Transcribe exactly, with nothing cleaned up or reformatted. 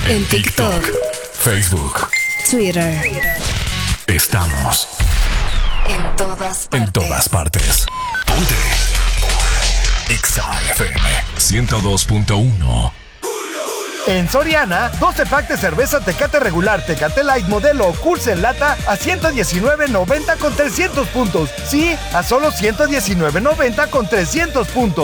En TikTok, Facebook, Twitter. Estamos En todas partes. en todas partes. Ponte Exa F M ciento dos punto uno. En Soriana, doce pack de cerveza Tecate regular, Tecate Light modelo o Curse en lata a ciento diecinueve noventa con trescientos puntos. Sí, a solo ciento diecinueve noventa con trescientos puntos.